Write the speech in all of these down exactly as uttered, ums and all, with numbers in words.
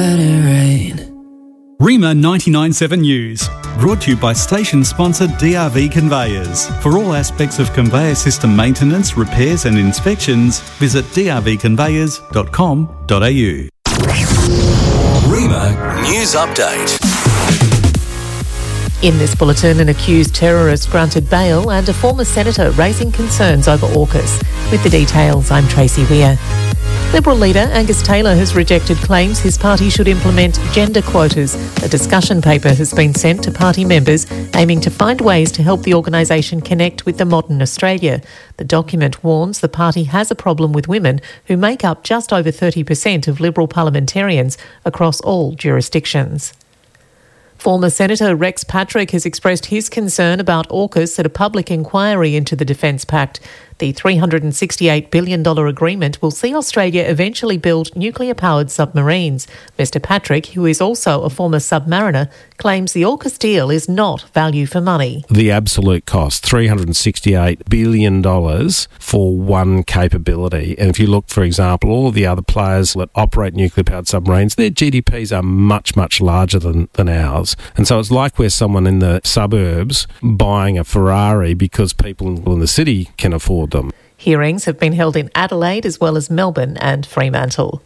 let it rain. Rima ninety-nine point seven News, brought to you by station sponsor D R V Conveyors. For all aspects of conveyor system maintenance, repairs and inspections, visit d r v conveyors dot com dot a u. Rima News Update. In this bulletin, an accused terrorist granted bail and a former senator raising concerns over AUKUS. With the details, I'm Tracy Weir. Liberal leader Angus Taylor has rejected claims his party should implement gender quotas. A discussion paper has been sent to party members aiming to find ways to help the organisation connect with the modern Australia. The document warns the party has a problem with women who make up just over thirty percent of Liberal parliamentarians across all jurisdictions. Former Senator Rex Patrick has expressed his concern about AUKUS at a public inquiry into the Defence Pact. The three hundred sixty-eight billion dollars agreement will see Australia eventually build nuclear-powered submarines. Mister Patrick, who is also a former submariner, claims the AUKUS deal is not value for money. The absolute cost, three hundred sixty-eight billion dollars for one capability. And if you look, for example, all of the other players that operate nuclear-powered submarines, their G D Ps are much, much larger than, than ours. And so it's like we're someone in the suburbs buying a Ferrari because people in the city can afford them. Hearings have been held in Adelaide as well as Melbourne and Fremantle.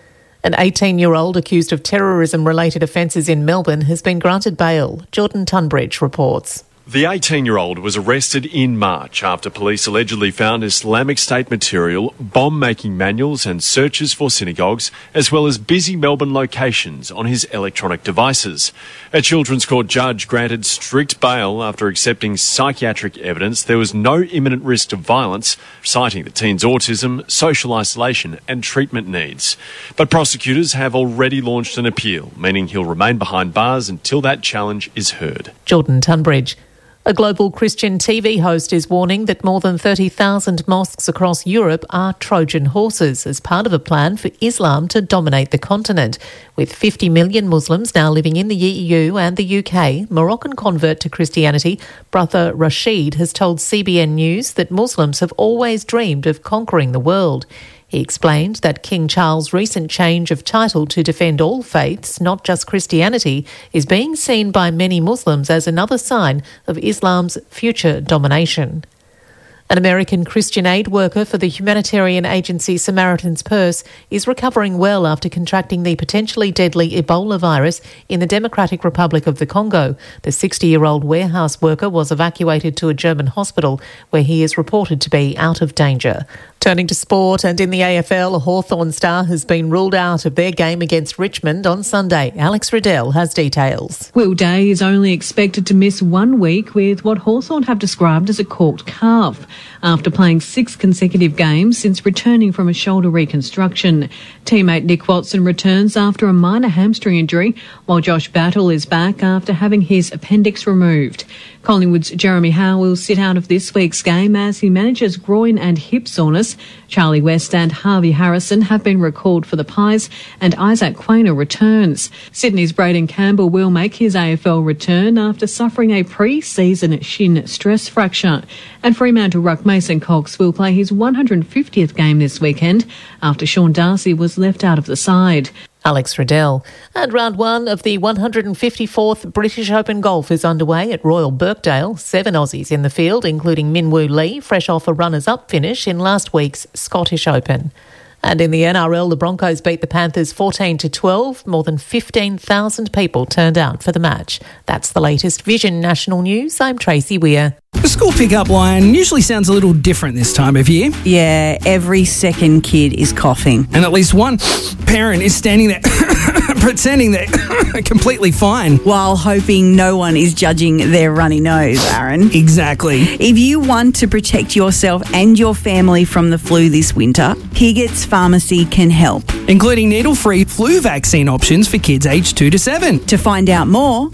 An eighteen-year-old accused of terrorism-related offences in Melbourne has been granted bail. Jordan Tunbridge reports. The eighteen-year-old was arrested in March after police allegedly found Islamic State material, bomb-making manuals and searches for synagogues, as well as busy Melbourne locations on his electronic devices. A children's court judge granted strict bail after accepting psychiatric evidence there was no imminent risk of violence, citing the teen's autism, social isolation and treatment needs. But prosecutors have already launched an appeal, meaning he'll remain behind bars until that challenge is heard. Jordan Tunbridge. A global Christian T V host is warning that more than thirty thousand mosques across Europe are Trojan horses as part of a plan for Islam to dominate the continent. With fifty million Muslims now living in the E U and the U K, Moroccan convert to Christianity, Brother Rashid has told C B N News that Muslims have always dreamed of conquering the world. He explained that King Charles' recent change of title to defend all faiths, not just Christianity, is being seen by many Muslims as another sign of Islam's future domination. An American Christian aid worker for the humanitarian agency Samaritan's Purse is recovering well after contracting the potentially deadly Ebola virus in the Democratic Republic of the Congo. The sixty-year-old warehouse worker was evacuated to a German hospital where he is reported to be out of danger. Turning to sport, and in the A F L, a Hawthorn star has been ruled out of their game against Richmond on Sunday. Alex Riddell has details. Will Day is only expected to miss one week with what Hawthorn have described as a corked calf, after playing six consecutive games since returning from a shoulder reconstruction. Teammate Nick Watson returns after a minor hamstring injury, while Josh Battle is back after having his appendix removed. Collingwood's Jeremy Howe will sit out of this week's game as he manages groin and hip soreness. Charlie West and Harvey Harrison have been recalled for the Pies, and Isaac Quainer returns. Sydney's Braden Campbell will make his A F L return after suffering a pre-season shin stress fracture. And Fremantle ruck Mason Cox will play his one hundred fiftieth game this weekend after Sean Darcy was left out of the side. Alex Riddell. And round one of the one hundred fifty-fourth British Open Golf is underway at Royal Birkdale. Seven Aussies in the field, including Minwoo Lee, fresh off a runners-up finish in last week's Scottish Open. And in the N R L, the Broncos beat the Panthers fourteen to twelve. More than fifteen thousand people turned out for the match. That's the latest Vision National News. I'm Tracy Weir. The school pickup line usually sounds a little different this time of year. Yeah, every second kid is coughing. And at least one parent is standing there pretending they're completely fine. While hoping no one is judging their runny nose, Aaron. Exactly. If you want to protect yourself and your family from the flu this winter, Piggett's Pharmacy can help. Including needle-free flu vaccine options for kids aged two to seven. To find out more...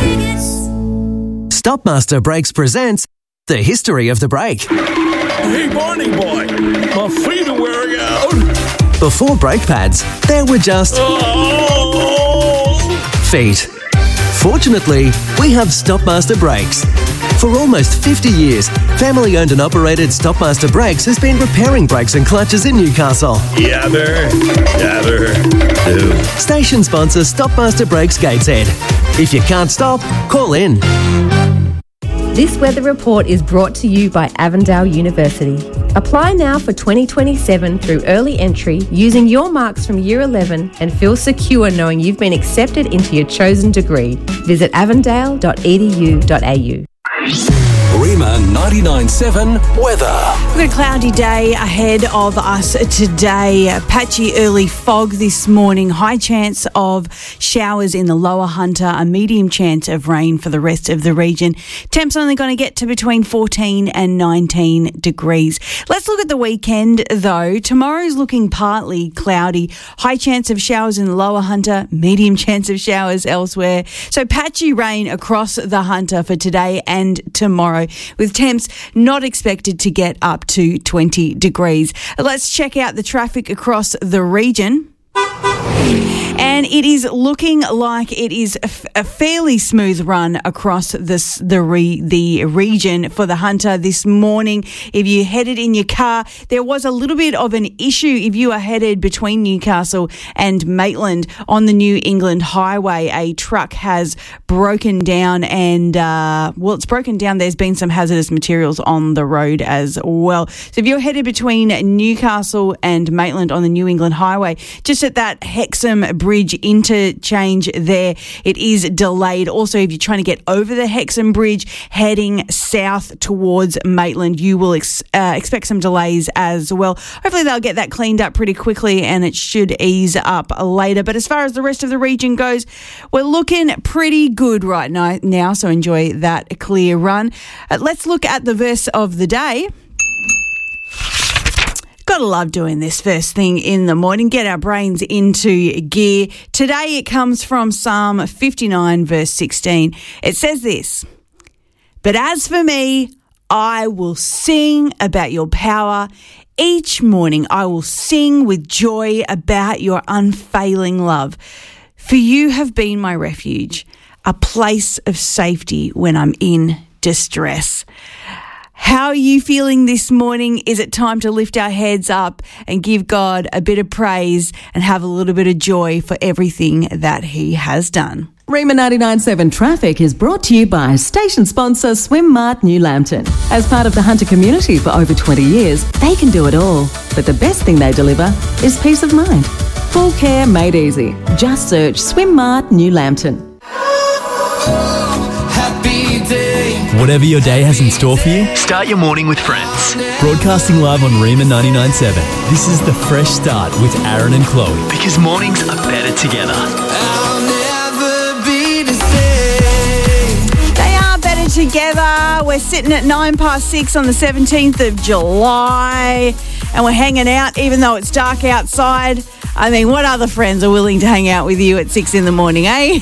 Stopmaster Brakes presents The History of the Brake. Hey, Barney boy, my feet are wearing out. Before brake pads, there were just oh. feet. Fortunately, we have Stopmaster Brakes. For almost fifty years, family-owned and operated Stopmaster Brakes has been repairing brakes and clutches in Newcastle. Yabber, yabber, do. Station sponsor Stopmaster Brakes Gateshead. If you can't stop, call in. This weather report is brought to you by Avondale University. Apply now for twenty twenty-seven through early entry using your marks from Year eleven and feel secure knowing you've been accepted into your chosen degree. Visit avondale dot e d u dot a u. Rima ninety-nine seven weather. We've got a cloudy day ahead of us today. Patchy early fog this morning. High chance of showers in the lower Hunter. A medium chance of rain for the rest of the region. Temps only going to get to between fourteen and nineteen degrees. Let's look at the weekend though. Tomorrow's looking partly cloudy. High chance of showers in the lower Hunter. Medium chance of showers elsewhere. So patchy rain across the Hunter for today and tomorrow, with temps not expected to get up to twenty degrees. Let's check out the traffic across the region. And it is looking like it is a, f- a fairly smooth run across this, the re- the region for the Hunter this morning. If you headed in your car, there was a little bit of an issue if you are headed between Newcastle and Maitland on the New England Highway. A truck has broken down and, uh, well, it's broken down. There's been some hazardous materials on the road as well. So if you're headed between Newcastle and Maitland on the New England Highway, just at that Hexham Bridge interchange there, it is delayed. Also, if you're trying to get over the Hexham Bridge heading south towards Maitland, you will ex- uh, expect some delays as well. Hopefully they'll get that cleaned up pretty quickly and it should ease up later. But as far as the rest of the region goes, we're looking pretty good right now, now so enjoy that clear run. Uh, let's look at the verse of the day. Gotta love doing this first thing in the morning. Get our brains into gear. Today it comes from Psalm fifty-nine, verse sixteen. It says this: "But as for me, I will sing about your power. Each morning I will sing with joy about your unfailing love. For you have been my refuge, a place of safety when I'm in distress." How are you feeling this morning? Is it time to lift our heads up and give God a bit of praise and have a little bit of joy for everything that he has done? Rima ninety-nine seven Traffic is brought to you by station sponsor SwimMart New Lambton. As part of the Hunter community for over twenty years, they can do it all. But the best thing they deliver is peace of mind. Full care made easy. Just search SwimMart New Lambton. Whatever your day has in store for you, start your morning with Friends. Broadcasting live on Rima ninety-nine seven. This is the fresh start with Aaron and Chloe. Because mornings are better together. I'll never be the same. They are better together. We're sitting at nine past six on the seventeenth of July and we're hanging out even though it's dark outside. I mean, what other friends are willing to hang out with you at six in the morning, eh?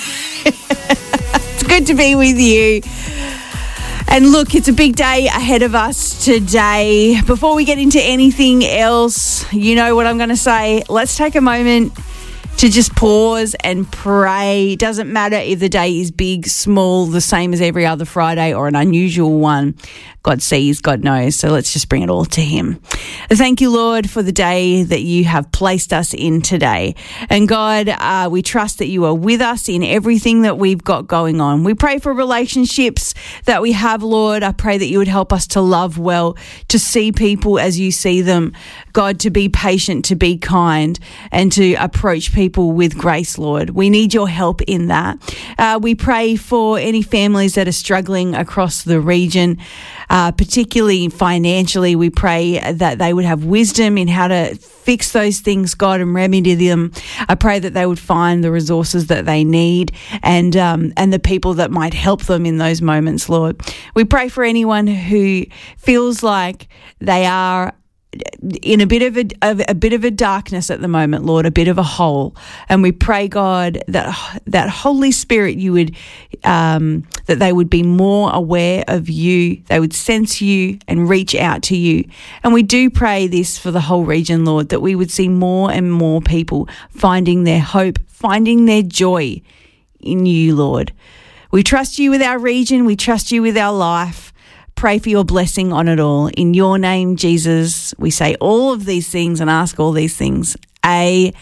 It's good to be with you. And look, it's a big day ahead of us today. Before we get into anything else, you know what I'm going to say. Let's take a moment to just pause and pray. It doesn't matter if the day is big, small, the same as every other Friday or an unusual one. God sees, God knows. So let's just bring it all to him. Thank you, Lord, for the day that you have placed us in today. And God, uh, we trust that you are with us in everything that we've got going on. We pray for relationships that we have, Lord. I pray that you would help us to love well, to see people as you see them. God, to be patient, to be kind, and to approach people with grace, Lord. We need your help in that. Uh, we pray for any families that are struggling across the region. Uh, particularly financially, we pray that they would have wisdom in how to fix those things, God, and remedy them. I pray that they would find the resources that they need and um, and the people that might help them in those moments, Lord. We pray for anyone who feels like they are in a bit of a, a, a bit of a darkness at the moment, Lord, a bit of a hole. And we pray, God, that that Holy Spirit, you would, um, that they would be more aware of you. They would sense you and reach out to you. And we do pray this for the whole region, Lord, that we would see more and more people finding their hope, finding their joy in you, Lord. We trust you with our region. We trust you with our life. Pray for your blessing on it all. In your name, Jesus, we say all of these things and ask all these things. Amen.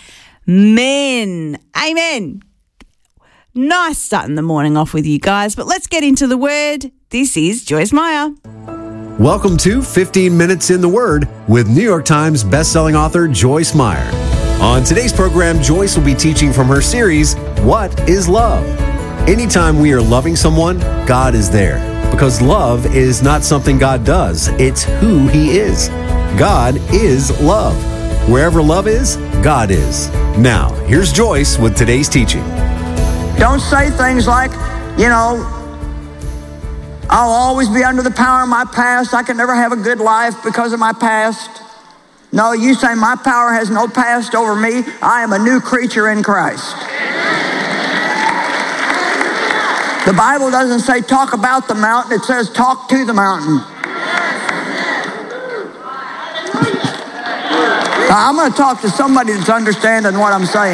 Amen. Nice starting the morning off with you guys, but let's get into the word. This is Joyce Meyer. Welcome to fifteen minutes in the Word with New York Times bestselling author Joyce Meyer. On today's program, Joyce will be teaching from her series, What is Love? Anytime we are loving someone, God is there. Because love is not something God does, it's who He is. God is love. Wherever love is, God is. Now, here's Joyce with today's teaching. Don't say things like, you know, I'll always be under the power of my past. I can never have a good life because of my past. No, you say my power has no past over me. I am a new creature in Christ. The Bible doesn't say talk about the mountain. It says talk to the mountain. Now, I'm going to talk to somebody that's understanding what I'm saying.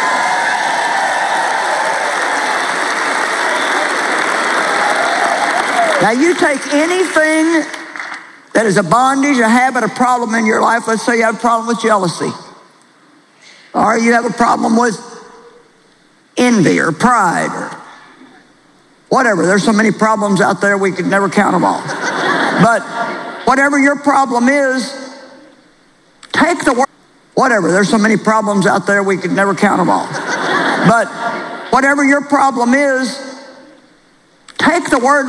Now, you take anything that is a bondage, a habit, a problem in your life. Let's say you have a problem with jealousy. Or you have a problem with envy or pride or whatever. There's so many problems out there we could never count them all. But whatever your problem is, take the word. Whatever. There's so many problems out there we could never count them all. But whatever your problem is, take the word